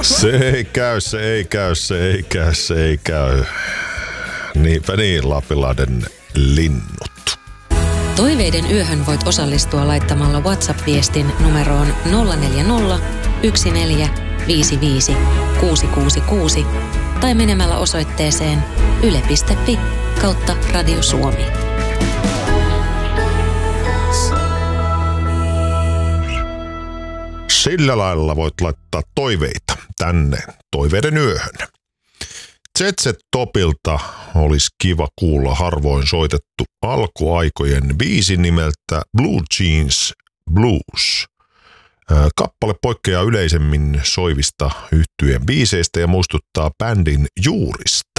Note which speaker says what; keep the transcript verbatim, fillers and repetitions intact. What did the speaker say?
Speaker 1: Se ei käy, se ei käy, se ei käy, se ei käy. Niinpä niin, Lapinlahden linnut.
Speaker 2: Toiveiden yöhön voit osallistua laittamalla WhatsApp-viestin numeroon nolla neljä nolla, yksi neljä, viisi viisi, kuusi kuusi kuusi tai menemällä osoitteeseen yle piste fi kautta Radio Suomi.
Speaker 1: Sillä lailla voit laittaa toiveita tänne Toiveiden yöhön. Z Z Topilta olisi kiva kuulla harvoin soitettu alkuaikojen biisi nimeltä Blue Jeans Blues. Kappale poikkeaa yleisemmin soivista yhtyeen biiseistä ja muistuttaa bändin juurista.